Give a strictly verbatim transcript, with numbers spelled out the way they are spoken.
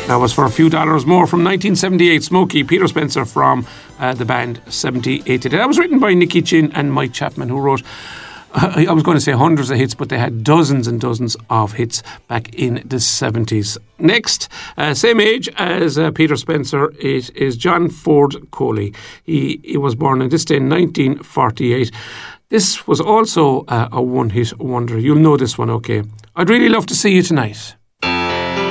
That was for a few dollars more from nineteen seventy-eight. Smokey, Peter Spencer from uh, the band seventy eighty. That was written by Nicky Chin and Mike Chapman, who wrote, uh, I was going to say hundreds of hits, but they had dozens and dozens of hits back in the seventies. Next, uh, same age as uh, Peter Spencer, it is John Ford Coley. He, he was born on this day in nineteen forty-eight. This was also uh, a one-hit wonder. You'll know this one, okay. I'd really love to see you tonight.